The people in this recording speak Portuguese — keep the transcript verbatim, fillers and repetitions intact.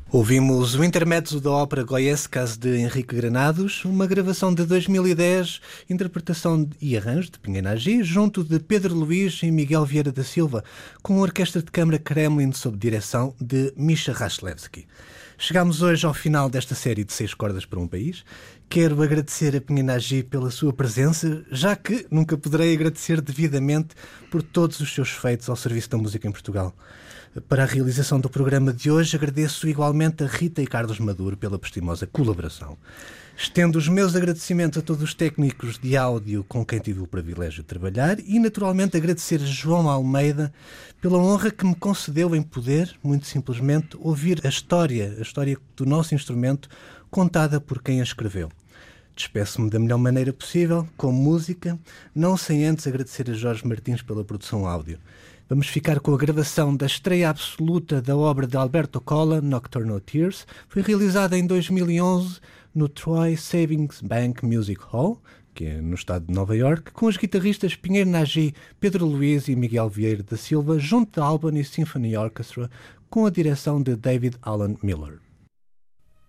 Ouvimos o intermezzo da ópera Goiásicas de Henrique Granados, uma gravação de dois mil e dez, interpretação e arranjo de Pinguém Nagy, junto de Pedro Luís e Miguel Vieira da Silva, com a Orquestra de Câmara Kremlin sob direção de Misha Raslevski. Chegamos hoje ao final desta série de seis cordas para um país. Quero agradecer a Pinguém Nagy pela sua presença, já que nunca poderei agradecer devidamente por todos os seus feitos ao serviço da música em Portugal. Para a realização do programa de hoje, agradeço igualmente a Rita e Carlos Maduro pela prestimosa colaboração. Estendo os meus agradecimentos a todos os técnicos de áudio com quem tive o privilégio de trabalhar e, naturalmente, agradecer a João Almeida pela honra que me concedeu em poder, muito simplesmente, ouvir a história, a história do nosso instrumento, contada por quem a escreveu. Despeço-me da melhor maneira possível, com música, não sem antes agradecer a Jorge Martins pela produção áudio. Vamos ficar com a gravação da estreia absoluta da obra de Alberto Colla, Nocturnal Tears. Foi realizada em dois mil e onze no Troy Savings Bank Music Hall, que é no estado de Nova York, com os guitarristas Pinguém Nagy, Pedro Luís e Miguel Vieira da Silva, junto da Albany Symphony Orchestra, com a direção de David Alan Miller.